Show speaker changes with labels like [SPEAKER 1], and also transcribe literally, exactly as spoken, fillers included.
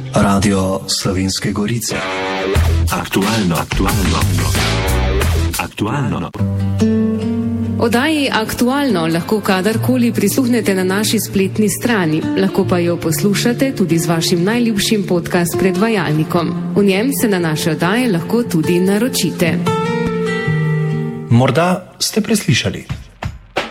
[SPEAKER 1] Radio Slovenske Gorice. Aktualno, aktualno, aktualno.
[SPEAKER 2] Oddaji Aktualno lahko kadarkoli prisluhnete na naši spletni strani, lahko pa jo poslušate tudi z vašim najljubšim podcast predvajalnikom. V njem se na naše oddaje lahko tudi naročite.
[SPEAKER 1] Morda ste preslišali.